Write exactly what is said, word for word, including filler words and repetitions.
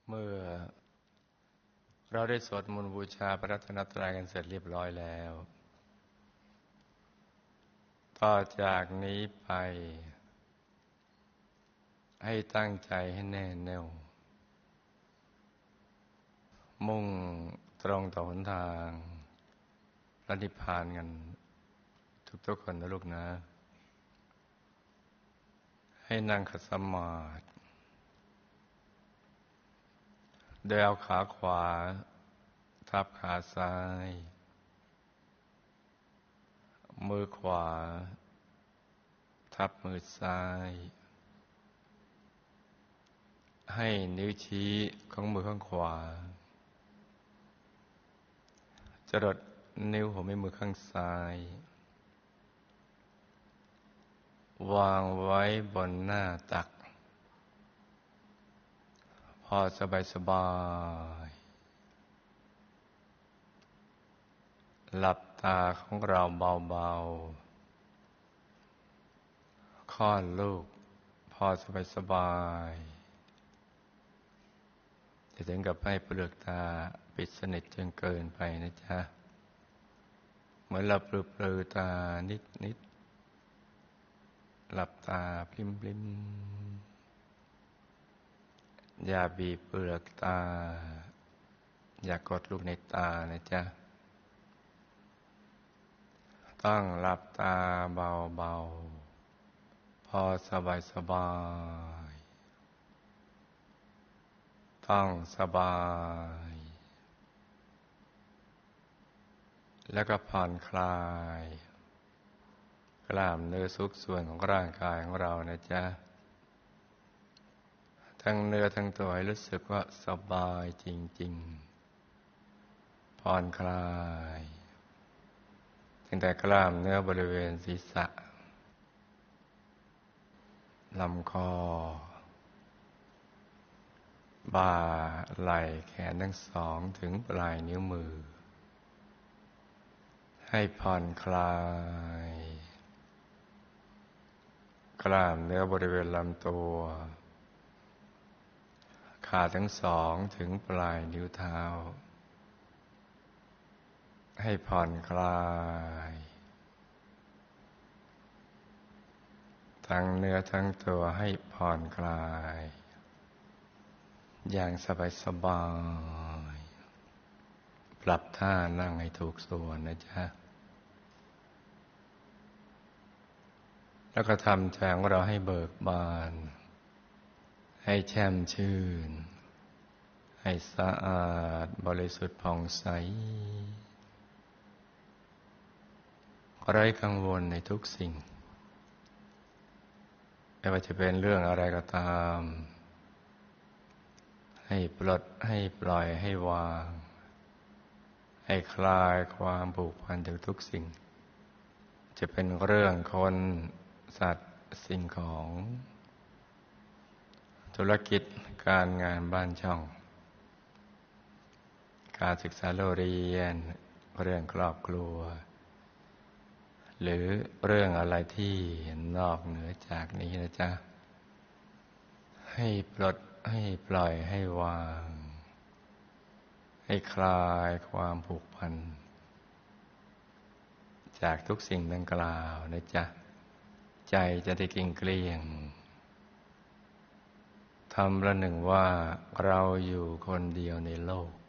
เมื่อเราได้สวดมนต์บูชาพระรัตนตรัยกันเสร็จเรียบร้อยแล้วต่อจากนี้ไปให้ตั้งใจให้แน่แน่วมุ่งตรงต่อหนทางพระนิพพานกันทุกๆคนนะลูกนะให้นั่งขัดสมาธิโดยเอาขาขวาทับขาซ้ายมือขวาทับมือซ้ายให้นิ้วชี้ของมือข้างขวาจรดนิ้วหัวแม่มือข้างซ้ายวางไว้บนหน้าตักพอสบายสบายหลับตาของเราเบาๆค่อนลูกพอสบายสบายจะถึงกับให้เปลือกตาปิดสนิทจนเกินไปนะจ๊ะเหมือนเราปลือปลือตานิดนิดหลับตาพลิมพลิมอย่าบีบเปลือกตาอย่ากดลูกในตานะจ๊ะต้องหลับตาเบาๆพอสบายสบายต้องสบายแล้วก็ผ่อนคลายกล้ามเนื้อทุกส่วนของร่างกายของเรานะจ๊ะทั้งเนื้อทั้งตัวให้รู้สึกว่าสบายจริงๆผ่อนคลายตั้งแต่กล้ามเนื้อบริเวณศีรษะลำคอบ่าไหล่แขนทั้งสองถึงปลายนิ้วมือให้ผ่อนคลายกล้ามเนื้อบริเวณลำตัวขาทั้งสองถึงปลายนิ้วเท้าให้ผ่อนคลายทั้งเนื้อทั้งตัวให้ผ่อนคลายอย่างสบายสบายปรับท่านั่งให้ถูกส่วนนะจ๊ะแล้วก็ทำใจของเราให้เบิกบานให้แช่มชื่นให้สะอาดบริสุทธิ์ผ่องใสไร้กังวลในทุกสิ่งไม่ว่าจะเป็นเรื่องอะไรก็ตามให้ปลดให้ปล่อยให้วางให้คลายความผูกพันถึงทุกสิ่งจะเป็นเรื่องคนสัตว์สิ่งของธุรกิจการงานบ้านช่องการศึกษาเรียนเรื่องครอบครัวหรือเรื่องอะไรที่นอกเหนือจากนี้นะจ๊ะให้ปลดให้ปล่อยให้วางให้คลายความผูกพันจากทุกสิ่งดังกล่าวนะจ๊ะใจจะได้เกลี้ยงเกลี้ยงทำละหนึ่งว่าเราอยู่คนเดียวในโลก